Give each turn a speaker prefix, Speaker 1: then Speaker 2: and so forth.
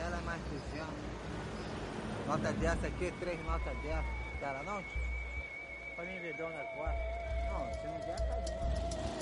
Speaker 1: aquela é mais 200. Nota dessa aqui, 3 notas dessa. Cara, não, tio? Pra mim beber um negócio. Não, se não der, tá bom.